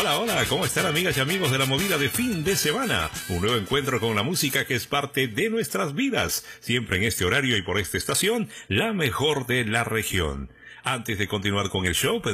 Hola, hola, ¿cómo están amigas y amigos de la movida de fin de semana? Un nuevo encuentro con la música que es parte de nuestras vidas, siempre en este horario y por esta estación, la mejor de la región. Antes de continuar con el show,